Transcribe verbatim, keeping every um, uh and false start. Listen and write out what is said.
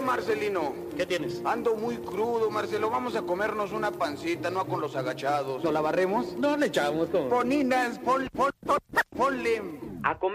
Marcelino. ¿Qué tienes? Ando muy crudo, Marcelo. Vamos a comernos una pancita, no con los agachados. ¿No la barremos? No le echamos todo. Poninas, pon, pon, pon, ponle. A comer.